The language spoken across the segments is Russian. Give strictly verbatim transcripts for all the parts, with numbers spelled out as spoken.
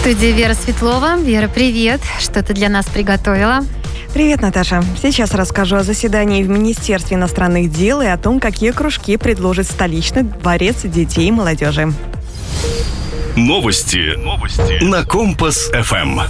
студии Вера Светлова. Вера, привет. Что ты для нас приготовила? Привет, Наташа. Сейчас расскажу о заседании в Министерстве иностранных дел и о том, какие кружки предложит столичный дворец детей и молодежи. Новости. Новости. На Компас-эф эм.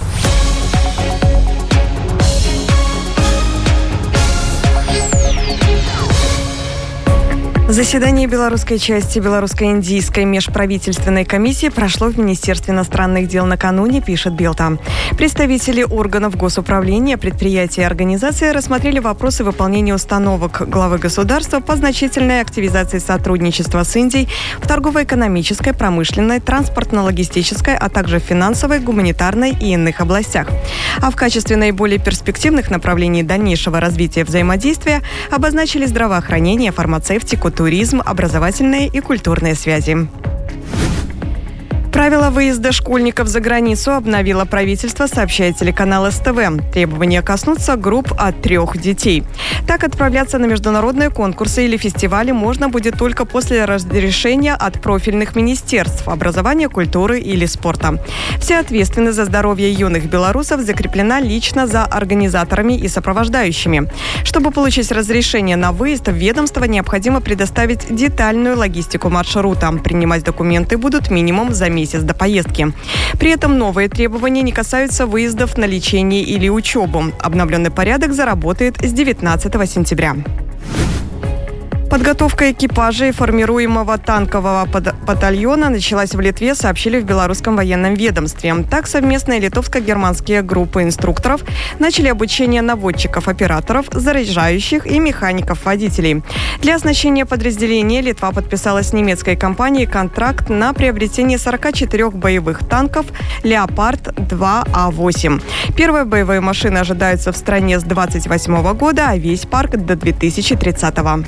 Заседание белорусской части Белорусско-индийской межправительственной комиссии прошло в Министерстве иностранных дел накануне, пишет Белта. Представители органов госуправления, предприятий и организаций рассмотрели вопросы выполнения установок главы государства по значительной активизации сотрудничества с Индией в торгово-экономической, промышленной, транспортно-логистической, а также финансовой, гуманитарной и иных областях. А в качестве наиболее перспективных направлений дальнейшего развития взаимодействия обозначили здравоохранение, фармацевтику, туризм, образовательные и культурные связи. Правила выезда школьников за границу обновило правительство, сообщает телеканал эс тэ вэ. Требования коснутся групп от трех детей. Так, отправляться на международные конкурсы или фестивали можно будет только после разрешения от профильных министерств образования, культуры или спорта. Вся ответственность за здоровье юных белорусов закреплена лично за организаторами и сопровождающими. Чтобы получить разрешение на выезд, в ведомство необходимо предоставить детальную логистику маршрута. Принимать документы будут минимум за месяц до поездки. При этом новые требования не касаются выездов на лечение или учебу. Обновленный порядок заработает с девятнадцатого сентября. Подготовка экипажей формируемого танкового батальона началась в Литве, сообщили в белорусском военном ведомстве. Так, совместные литовско-германские группы инструкторов начали обучение наводчиков, операторов, заряжающих и механиков-водителей. Для оснащения подразделения Литва подписала с немецкой компанией контракт на приобретение сорок четыре боевых танков «Леопард два А восемь». Первые боевые машины ожидаются в стране с двадцать восьмого года, а весь парк до две тысячи тридцатого.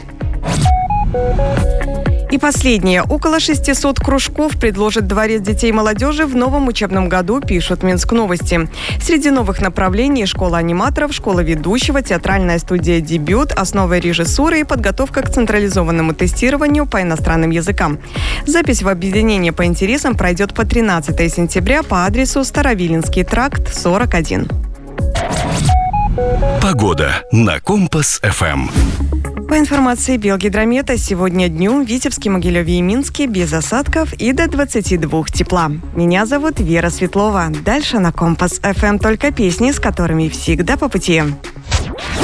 И последнее. Около шестисот кружков предложит Дворец детей и молодежи в новом учебном году, пишут Минск новости. Среди новых направлений – школа аниматоров, школа ведущего, театральная студия «Дебют», основы режиссуры и подготовка к централизованному тестированию по иностранным языкам. Запись в объединение по интересам пройдет по тринадцатого сентября по адресу Старовилинский тракт, сорок один. Погода на Компас-эф эм. По информации Белгидромета, сегодня днем в Витебске, Могилеве и Минске без осадков и до двадцати двух тепла. Меня зовут Вера Светлова. Дальше на Компас-эф эм только песни, с которыми всегда по пути.